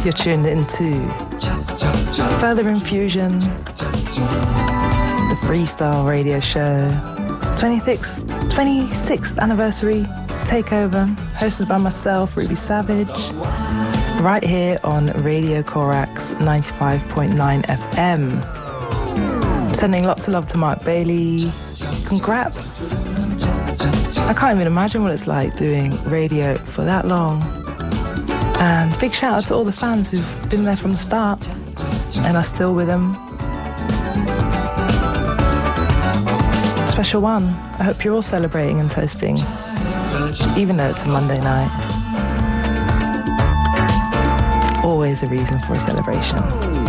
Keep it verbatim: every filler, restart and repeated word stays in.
You're tuned into Further Infusion, the Freestyle Radio Show, twenty-sixth, twenty-sixth anniversary takeover, hosted by myself, Ruby Savage, right here on Radio Corax ninety-five point nine F M. Sending lots of love to Mark Bailey. Congrats. I can't even imagine what it's like doing radio for that long. And big shout out to all the fans who've been there from the start and are still with them. Special one. I hope you're all celebrating and toasting, even though it's a Monday night. Always a reason for a celebration.